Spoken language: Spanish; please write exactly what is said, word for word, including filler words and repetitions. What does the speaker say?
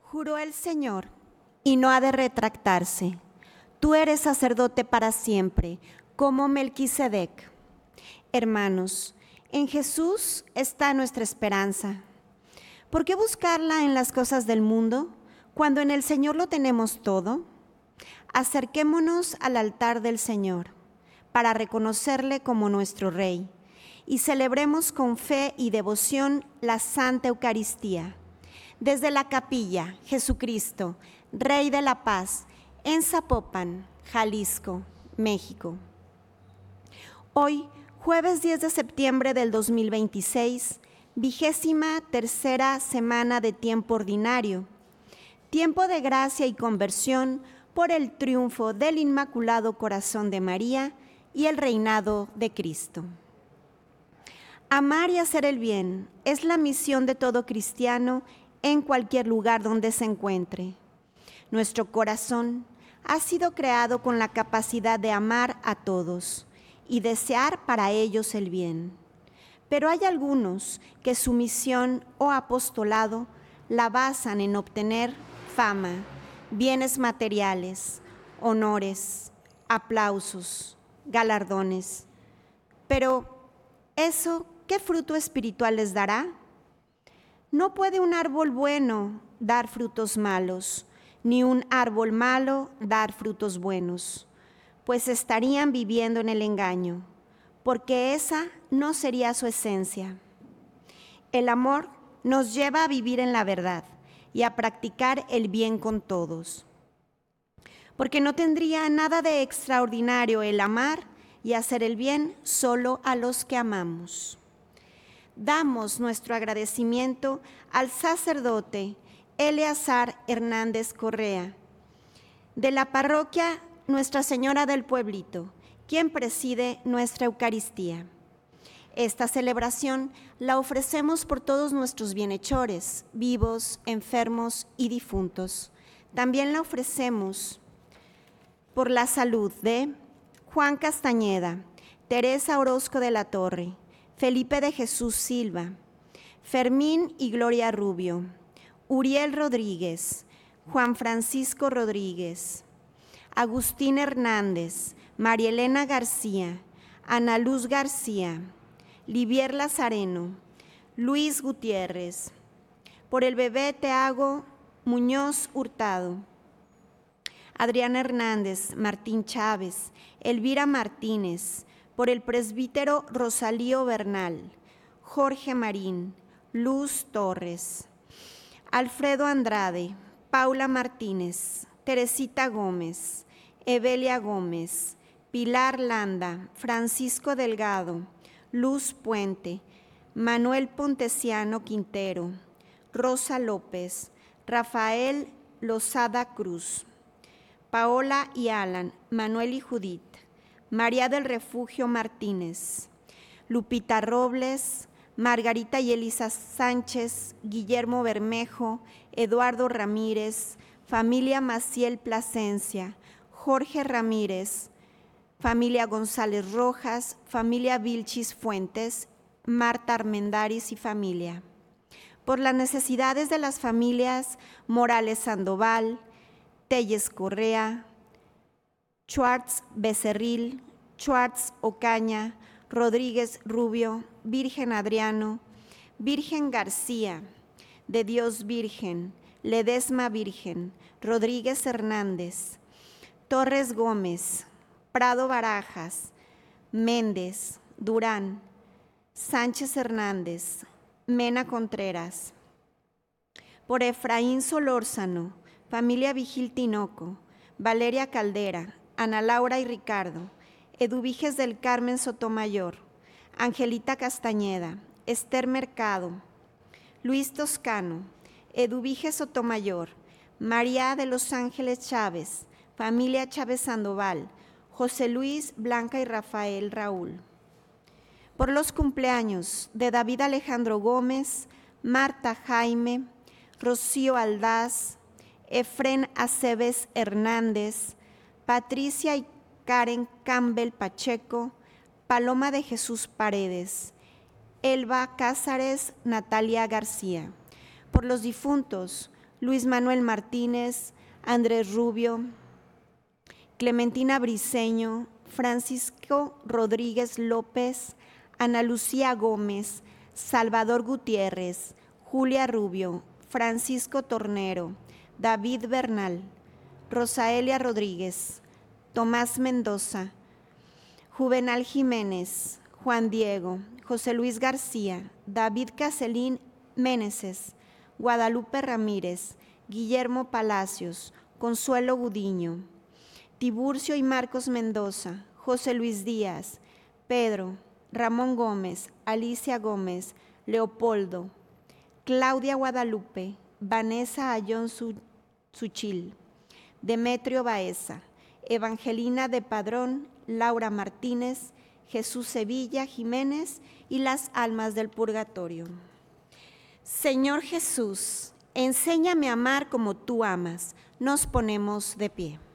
Juró el Señor, y no ha de retractarse. Tú eres sacerdote para siempre, como Melquisedec. Hermanos, en Jesús está nuestra esperanza. ¿Por qué buscarla en las cosas del mundo, cuando en el Señor lo tenemos todo? Acerquémonos al altar del Señor, para reconocerle como nuestro Rey, y celebremos con fe y devoción la Santa Eucaristía. Desde la capilla, Jesucristo, Rey de la Paz, en Zapopan, Jalisco, México. Hoy, jueves diez de septiembre del dos mil veintiséis, vigésima tercera semana de tiempo ordinario, tiempo de gracia y conversión por el triunfo del Inmaculado Corazón de María y el reinado de Cristo. Amar y hacer el bien es la misión de todo cristiano en cualquier lugar donde se encuentre. Nuestro corazón ha sido creado con la capacidad de amar a todos y desear para ellos el bien. Pero hay algunos que su misión o apostolado la basan en obtener fama, bienes materiales, honores, aplausos, galardones. Pero, ¿eso qué fruto espiritual les dará? No puede un árbol bueno dar frutos malos, ni un árbol malo dar frutos buenos, pues estarían viviendo en el engaño, porque esa no sería su esencia. El amor nos lleva a vivir en la verdad y a practicar el bien con todos, porque no tendría nada de extraordinario el amar y hacer el bien solo a los que amamos. Damos nuestro agradecimiento al sacerdote Eleazar Hernández Correa, de la parroquia Nuestra Señora del Pueblito, quien preside nuestra Eucaristía. Esta celebración la ofrecemos por todos nuestros bienhechores, vivos, enfermos y difuntos. También la ofrecemos por la salud de Juan Castañeda, Teresa Orozco de la Torre, Felipe de Jesús Silva, Fermín y Gloria Rubio, Uriel Rodríguez, Juan Francisco Rodríguez, Agustín Hernández, María Elena García, Ana Luz García, Livier Lazareno, Luis Gutiérrez, por el bebé Teago Muñoz Hurtado, Adriana Hernández, Martín Chávez, Elvira Martínez, por el presbítero Rosalío Bernal, Jorge Marín, Luz Torres, Alfredo Andrade, Paula Martínez, Teresita Gómez, Evelia Gómez, Pilar Landa, Francisco Delgado, Luz Puente, Manuel Pontesiano Quintero, Rosa López, Rafael Lozada Cruz, Paola y Alan, Manuel y Judith, María del Refugio Martínez, Lupita Robles, Margarita y Elisa Sánchez, Guillermo Bermejo, Eduardo Ramírez, familia Maciel Plasencia, Jorge Ramírez, familia González Rojas, familia Vilchis Fuentes, Marta Armendáriz y familia. Por las necesidades de las familias Morales Sandoval, Telles Correa, Schwartz Becerril, Schwartz Ocaña, Rodríguez Rubio, Virgen Adriano, Virgen García, de Dios Virgen, Ledesma Virgen, Rodríguez Hernández, Torres Gómez, Prado Barajas, Méndez, Durán, Sánchez Hernández, Mena Contreras. Por Efraín Solórzano, familia Vigil Tinoco, Valeria Caldera, Ana Laura y Ricardo, Eduviges del Carmen Sotomayor, Angelita Castañeda, Esther Mercado, Luis Toscano, Eduviges Sotomayor, María de los Ángeles Chávez, familia Chávez Sandoval, José Luis, Blanca y Rafael Raúl. Por los cumpleaños de David Alejandro Gómez, Marta Jaime, Rocío Aldaz, Efrén Aceves Hernández, Patricia y Karen Campbell Pacheco, Paloma de Jesús Paredes, Elba Cázares, Natalia García. Por los difuntos, Luis Manuel Martínez, Andrés Rubio, Clementina Briceño, Francisco Rodríguez López, Ana Lucía Gómez, Salvador Gutiérrez, Julia Rubio, Francisco Tornero, David Bernal, Rosaelia Rodríguez, Tomás Mendoza, Juvenal Jiménez, Juan Diego, José Luis García, David Caselín Meneses, Guadalupe Ramírez, Guillermo Palacios, Consuelo Gudiño, Tiburcio y Marcos Mendoza, José Luis Díaz, Pedro, Ramón Gómez, Alicia Gómez, Leopoldo, Claudia Guadalupe, Vanessa Ayón Suchil, Demetrio Baeza, Evangelina de Padrón, Laura Martínez, Jesús Sevilla Jiménez y las almas del purgatorio. Señor Jesús, enséñame a amar como tú amas. Nos ponemos de pie.